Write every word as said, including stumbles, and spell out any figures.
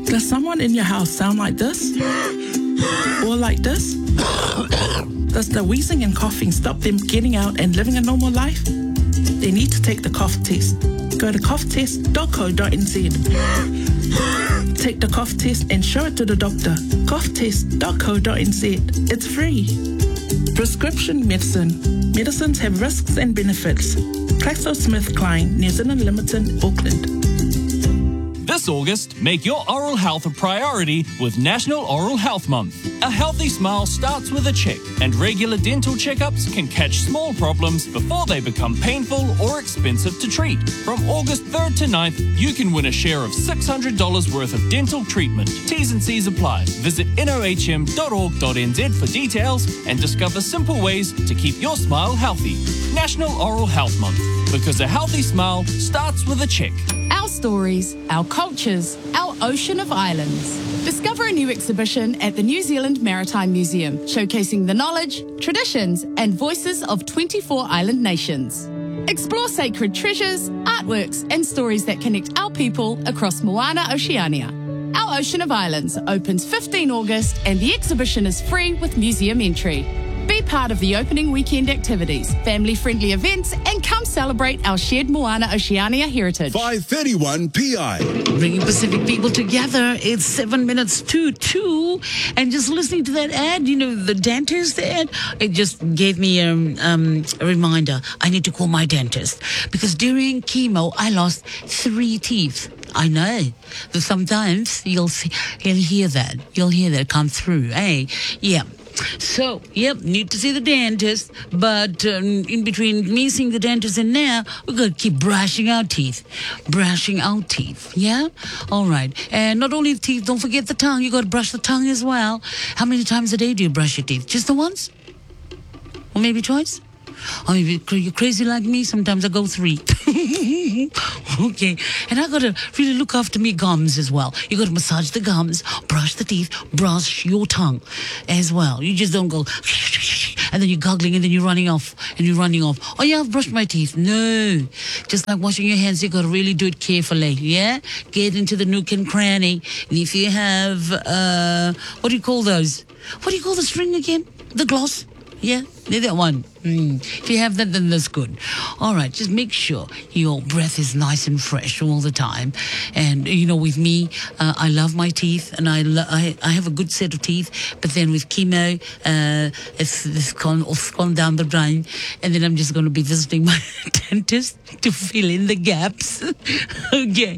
Does someone in your house sound like this? Or like this? Does the wheezing and coughing stop them getting out and living a normal life? They need to take the cough test. Go to cough test dot co dot n z. Take the cough test and show it to the doctor. cough test dot co dot n z. It's free. Prescription medicine. Medicines have risks and benefits. GlaxoSmithKline, New Zealand Limited, Auckland. This August, make your oral health a priority with National Oral Health Month. A healthy smile starts with a check, and regular dental checkups can catch small problems before they become painful or expensive to treat. From August third to ninth, you can win a share of six hundred dollars worth of dental treatment. T's and C's apply. Visit n o h m dot org dot n z for details and discover simple ways to keep your smile healthy. National Oral Health Month, because a healthy smile starts with a check. Our stories, our cultures, our ocean of islands. Discover a new exhibition at the New Zealand Maritime Museum, showcasing the knowledge, traditions, and voices of twenty-four island nations. Explore sacred treasures, artworks, and stories that connect our people across Moana Oceania. Our Ocean of Islands opens the fifteenth of August, and the exhibition is free with museum entry. Be part of the opening weekend activities, family-friendly events, and come celebrate our shared Moana Oceania heritage. five thirty-one P I. Bringing Pacific people together. It's seven minutes to two. And just listening to that ad, you know, the dentist ad, it just gave me a, um, a reminder. I need to call my dentist. Because during chemo, I lost three teeth. I know. But sometimes you'll see, you'll hear that. You'll hear that come through. Hey, yeah. So, yep, need to see the dentist, but um, in between me seeing the dentist and now, we've got to keep brushing our teeth. Brushing our teeth, yeah? All right. And not only the teeth, don't forget the tongue. You got to brush the tongue as well. How many times a day do you brush your teeth? Just the once? Or maybe twice? Or maybe you're crazy like me, sometimes I go three. Okay. And I got to really look after me gums as well. You got to massage the gums, brush the teeth, brush your tongue as well. You just don't go and then you're goggling and then you're running off and you're running off. Oh yeah, I've brushed my teeth. No. Just like washing your hands, you got to really do it carefully, yeah? Get into the nook and cranny. And if you have, uh, what do you call those? What do you call the string again? The gloss? Yeah, that one. Mm. If you have that, then that's good. All right, just make sure your breath is nice and fresh all the time. And, you know, with me, uh, I love my teeth, and I, lo- I I have a good set of teeth. But then with chemo, uh, it's, it's, gone, it's gone down the drain. And then I'm just going to be visiting my dentist to fill in the gaps. Okay.